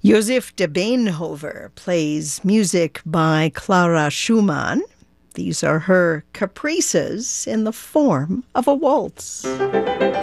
Joseph de Beenhover plays music by Clara Schumann. These are her caprices in the form of a waltz.